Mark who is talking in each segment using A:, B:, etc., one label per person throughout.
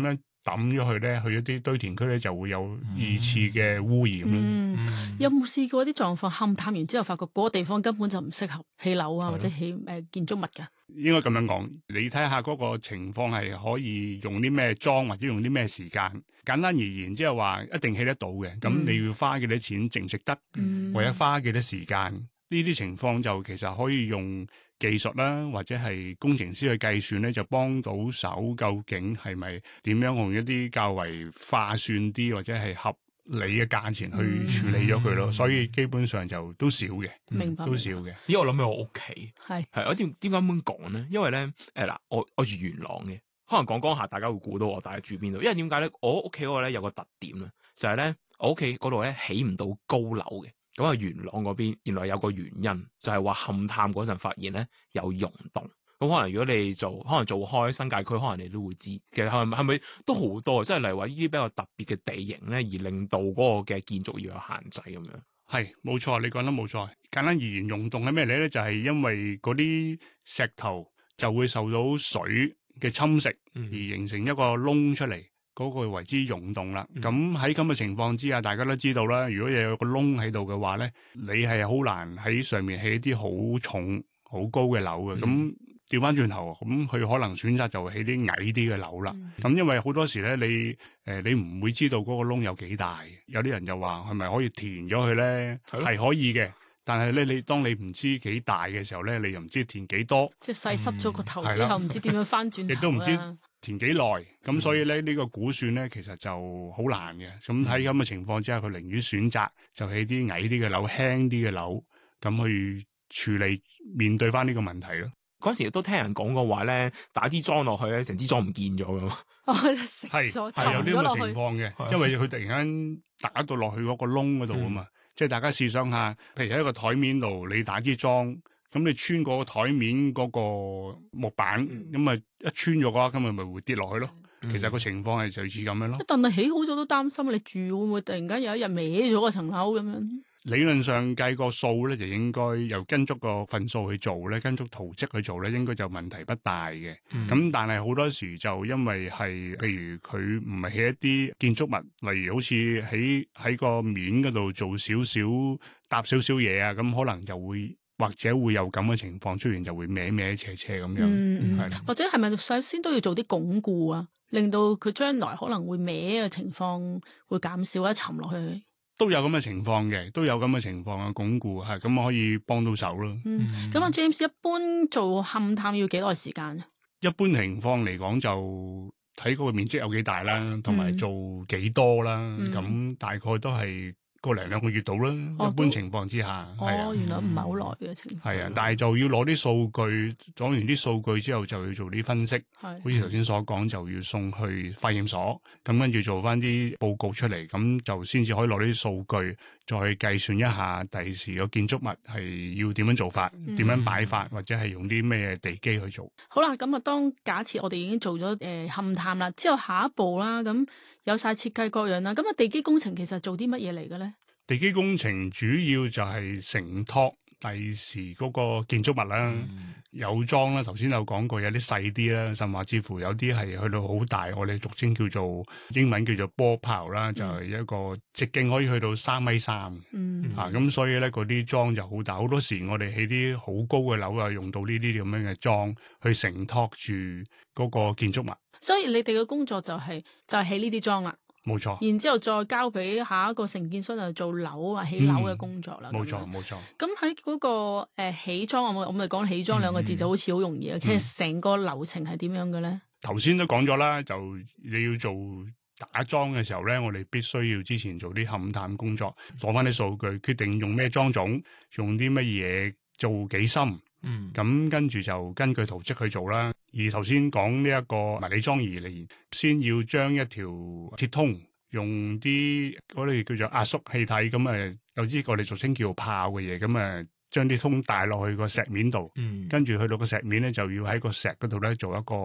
A: 樣抌咗佢咧，去一啲堆填區咧就會有二次嘅污染咯。
B: 有冇試過啲狀況勘探完之後，發覺嗰個地方根本就唔適合起樓啊，或者起建築物㗎？
A: 應該咁樣講，你睇下嗰個情況係可以用啲咩裝，或者用啲咩時間。簡單而言，即係話一定起得到嘅。咁你要花幾多錢，值唔值得？或者花幾多時間？呢啲情況就其實可以用技術啦，或者係工程師去計算咧，就幫到手。究竟係咪點樣用一啲較為划算啲，或者係合理嘅價錢去處理咗佢咯？所以基本上就都少嘅，
B: 明白
A: 都少嘅。
C: 因為我諗起我屋企
B: 係
C: 我點解咁講咧？因為咧嗱，我住元朗嘅，可能講下大家會估到我大概住邊度。因為點解咧？我屋企嗰個咧有個特點咧，就係咧我屋企嗰度咧起唔到高樓嘅。咁啊，元朗嗰邊原來有個原因，就係話勘探嗰陣發現咧有溶洞。咁可能如果你可能做開新界區，可能你都會知。其實係咪都好多？即係例如話呢啲比較特別嘅地形咧，而令到嗰個嘅建築要有限制咁樣。
A: 係冇錯，你講得冇錯。簡單而言，溶洞係咩嚟咧？就係因為嗰啲石頭就會受到水嘅侵蝕，而形成一個窿出嚟。嗰個為之溶洞啦，咁喺咁嘅情況之下，大家都知道啦。如果有個窿喺度嘅話咧，你係好難喺上面起一啲好重、好高嘅樓嘅。咁調翻轉頭，咁佢可能選擇就起啲矮啲嘅樓啦。咁因為好多時咧，你唔會知道嗰個窿有幾大。有啲人就話係咪可以填咗佢咧？係可以嘅，但係咧，當你唔知幾大嘅時候咧，你又唔知填幾多，
B: 即係細濕咗個頭之後，唔知點樣翻轉頭，
A: 亦都唔知填幾耐，咁所以咧呢個估算咧其實就好難嘅。咁喺咁嘅情況之下，佢寧願選擇就起啲矮啲嘅樓、輕啲嘅樓，咁去處理面對翻呢個問題咯。
C: 嗰時都聽人講過話咧，打支樁落去咧，成支樁唔見咗噶嘛。
A: 係有啲咁嘅情況嘅，因為佢突然間打到落去嗰個窿嗰度啊嘛。即係大家試想下，譬如喺一個台面度，你打支樁。咁你穿過個台面嗰個木板，咁啊一穿咗嘅話，咁咪會跌落去咯。其實個情況係類似咁樣咯。
B: 但係起好咗都擔心你住會唔會突然間有一日歪咗個層樓咁樣？
A: 理論上計個數咧，就應該由跟足個份數去做咧，跟足圖則去做咧，應該就問題不大嘅。咁但係好多時就因為係，譬如佢唔係起一啲建築物，例如好似喺個面嗰度做搭少少嘢啊，咁可能就會。或者會有咁嘅情況出現，就會歪歪斜斜咁樣。
B: 或者係咪首先都要做啲鞏固啊，令到佢將來可能會歪嘅情況會減少一沉落去。
A: 都有咁嘅情況嘅，都有咁嘅情況嘅鞏固係咁可以幫到手咯。
B: 咁啊 James 一般做勘探要幾耐時間啊？
A: 一般情況嚟講就睇嗰個面積有幾大啦，同埋做幾多啦。咁大概都係個零兩個月到啦，一般情況之下。
B: 原來唔係好耐嘅情況。
A: 係啊，但係就要攞啲數據，攞完啲數據之後就要做啲分析。好似頭先所講，就要送去化驗所，咁跟住做翻啲報告出嚟，咁就先至可以攞啲數據，再計算一下第時個建築物係要點樣做法，點樣擺法，或者係用啲咩地基去做。
B: 好啦，咁啊，當假設我哋已經做咗勘探啦，之後下一步啦，咁有晒設計各樣啦，咁啊地基工程其實做啲乜嘢嚟嘅咧？
A: 地基工程主要就係承托第時嗰個建築物啦，有裝啦，頭先有講過有啲細啲啦，甚至乎有啲係去到好大，我哋俗稱叫做英文叫做波炮啦，就係一個直徑可以去到3.3米。咁所以咧嗰啲裝就好大，好多時我哋起啲好高嘅樓啊，用到呢啲咁樣嘅裝去承托住嗰個建築物。所以
B: 你哋嘅工作就係起呢啲裝啦。
A: 冇錯，
B: 然之後再交俾下一個承建商就做樓啊，起樓嘅工作啦。
A: 冇錯冇錯。
B: 咁喺嗰個起裝，我哋講起裝兩個字就好似好容易啊。其實成個流程係點樣嘅咧？
A: 頭先都講咗啦，就你要做打樁嘅時候咧，我哋必須要之前做啲勘探工作，攞翻啲數據，決定用咩樁種，用啲乜嘢，做幾深。咁跟住就根據圖則去做啦。而頭先講呢一個迷你樁儀嚟，先要將一條鐵通用啲嗰啲叫做壓縮氣體，咁有啲我哋俗稱叫炮嘅嘢，咁將啲通帶落去個石面度，跟住去到個石面咧就要喺個石嗰度咧做一個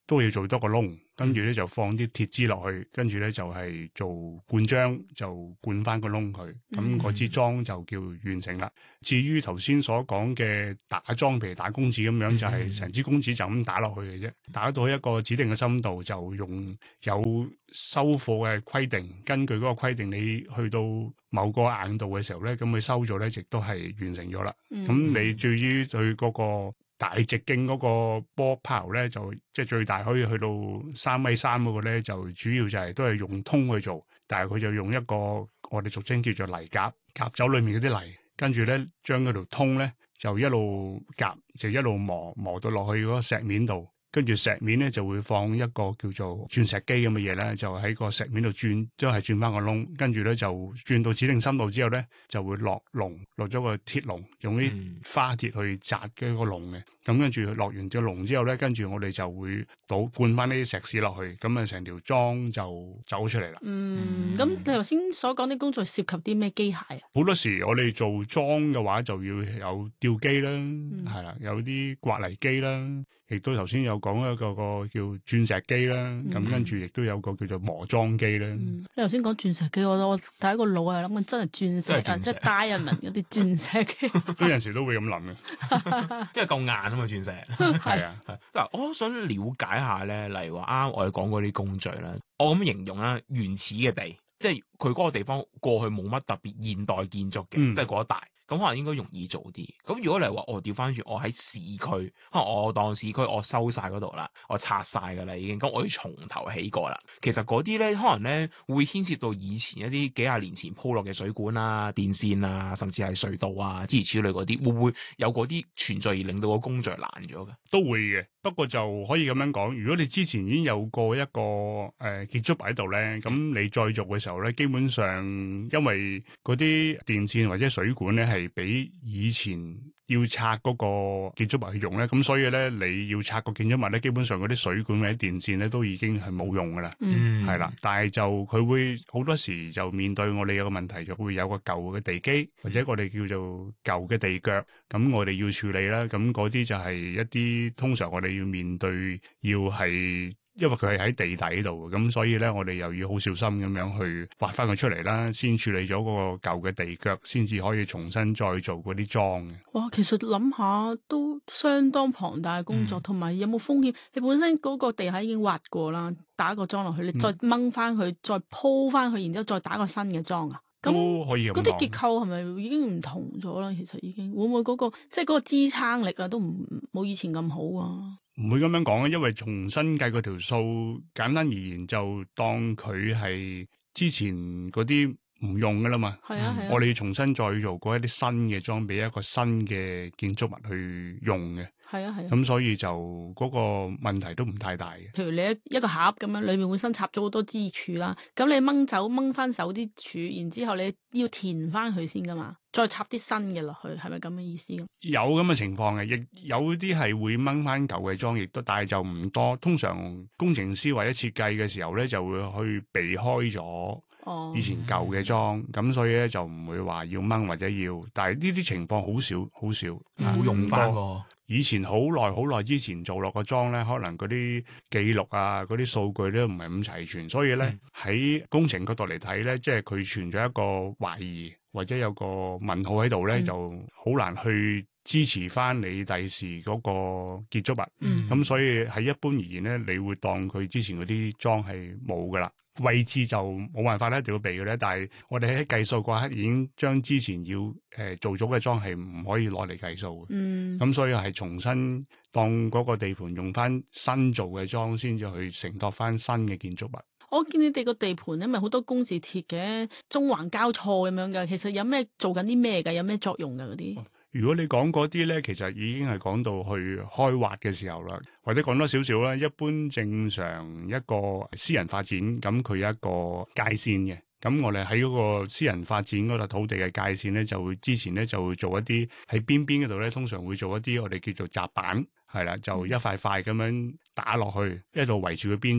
A: 都要做多個窿，跟住咧就放啲鐵枝落去，跟住咧就係做灌漿，就灌翻個窿佢，咁嗰支樁就叫完成啦。至於頭先所講嘅打樁，譬如打公子咁樣，就係成支公子就咁打落去嘅啫，打到一個指定嘅深度，就用有收貨嘅規定，根據嗰個規定，你去到某個硬度嘅時候咧，咁佢收咗咧，亦都係完成咗啦。咁你至於對嗰個大直徑嗰個波泡咧，就即係最大可以去到3.3米嗰個咧，就主要就係都係用通去做，但係佢就用一個我哋俗稱叫做泥夾走裏面嗰啲泥，跟住咧將嗰條通咧就一路夾，就一路磨到落去嗰個石面度。跟住石面咧就會放一個叫做鑽石機咁嘅嘢咧，就喺個石面度轉，即係轉翻個窿。跟住咧就轉到指定深度之後咧，就會落籠，落咗個鐵籠，用啲花鐵去紮嘅個籠嘅。咁跟住落完隻籠之後咧，跟住我哋就會灌翻呢啲石屎落去，咁啊成條樁就走出嚟啦。
B: 咁你頭先所講啲工作涉及啲咩機械啊？
A: 好多時我哋做樁嘅話，就要有吊機啦，係啦，有啲刮泥機啦。亦都頭先有講一個叫鑽石機啦，咁跟住亦都有個叫做磨樁機啦。
B: 你頭先講鑽石機，我第一個腦係諗緊真係鑽石啊，即係 diamond 嗰啲鑽石機。
A: 都有陣時都會咁諗嘅，
C: 因為夠硬啊嘛，鑽石。
A: 係啊，
C: 嗱，我想了解下咧，例如話啱我哋講嗰啲工序啦，我咁形容啦，原始嘅地，即係佢嗰個地方過去冇乜特別現代建築嘅，即係嗰一帶。咁可能應該容易做啲。咁如果你話我調翻轉，我喺市區，可能我當市區我收晒嗰度啦，我拆晒噶啦已經，咁我要從頭起過啦。其實嗰啲咧，可能咧會牽涉到以前一啲幾廿年前鋪落嘅水管啊、電線啊，甚至係隧道啊諸如此類嗰啲，會唔會有嗰啲存在而令到個工序難咗嘅？
A: 都會嘅，不過就可以咁樣講，如果你之前已經有過一個建築物喺度咧，咁你再做嘅時候咧，基本上因為嗰啲電線或者水管咧係比以前要拆嗰個建築物去用咧，咁所以咧你要拆個建築物咧，基本上嗰啲水管或者電線咧都已經係冇用噶啦，係啦。但係就佢會好多時就面對我哋有個問題，就會有個舊嘅地基或者我哋叫做舊嘅地腳，咁我哋要處理啦。咁嗰啲就係一啲通常我哋要面對，要係。因為佢係喺地底度，咁所以咧，我哋又要好小心咁樣去挖翻佢出嚟啦，先處理咗嗰個舊嘅地腳，先至可以重新再做嗰啲樁嘅。
B: 哇，其實諗下都相當龐大嘅工作，同埋有冇風險？你本身嗰個地下已經挖過啦，打個樁落去，你再掹翻佢，再鋪翻佢，然之後再打個新嘅樁啊？
A: 都可以咁講。
B: 嗰啲結構係咪已經唔同咗啦？其實已經會唔會嗰個即係嗰個支撐力啊，都冇以前咁好啊？
A: 唔會咁樣講啊，因為重新計嗰條數，簡單而言就當佢係之前嗰啲唔用噶啦嘛。係啊係啊，我哋要重新再做過一啲新嘅裝備，一個新嘅建築物去用嘅。係啊係啊，咁所以就嗰個問題都唔太大嘅。譬如你一個盒咁樣，裏面本身插咗好多支柱啦，咁你掹翻手啲柱，然之後你要填翻佢先噶嘛，再插啲新嘅落去，係咪咁嘅意思？有咁嘅情況嘅，亦有啲係會掹翻舊嘅樁，亦都但係就唔多。通常工程師或者設計嘅時候咧，就會去避開咗以前舊嘅樁，咁所以咧就唔會話要掹或者要，但係呢啲情況好少好少，冇用翻個。以前好耐之前做落個樁咧，可能嗰啲記錄啊、嗰啲數據咧唔係咁齊全，所以咧喺工程角度嚟睇咧，即係佢存在一個懷疑或者有個問號喺度咧，就好難去支持翻你第時嗰個建築物。咁所以喺一般而言咧，你會當佢之前嗰啲樁係冇噶啦。位置就冇辦法咧，一定要避嘅咧。但係我哋喺計數嗰刻已經將之前要做咗嘅樁係唔可以攞嚟計數嘅。咁所以係重新當嗰個地盤用翻新做嘅樁，先至去承托翻新嘅建築物。我見你哋個地盤咧，咪好多工字鐵嘅，中環交錯咁樣嘅。其實有咩做緊啲咩㗎？有咩作用㗎嗰啲？如果你講嗰啲咧，其實已經係講到去開挖嘅時候啦，或者講多少少啦。一般正常一個私人發展，咁佢有一個界線嘅。咁我哋喺嗰個私人發展嗰度土地嘅界線咧，就會之前咧就會做一啲喺邊嗰度咧，通常會做一啲我哋叫做閘板，係啦，就一塊塊咁樣打落去，一路圍住個邊做。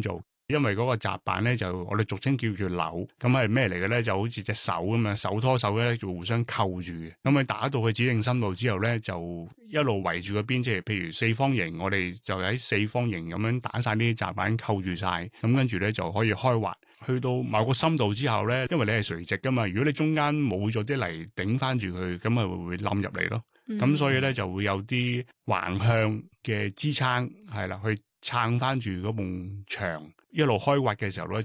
A: 因為嗰個閘板咧就我哋俗稱叫做扭，咁係咩嚟嘅咧？就好似隻手咁樣，手拖手咧就互相扣住嘅。咁佢打到佢指定深度之後咧，就一路圍住個邊，即係譬如四方形，我哋就喺四方形咁樣打晒呢啲閘板扣住晒，咁跟住咧就可以開滑。去到某個深度之後咧，因為你係垂直噶嘛，如果你中間冇咗啲泥頂翻住佢，咁咪會冧入嚟咯。咁所以咧就會有啲橫向嘅支撐係啦，去撐翻住嗰埲牆，一路開滑嘅時候咧，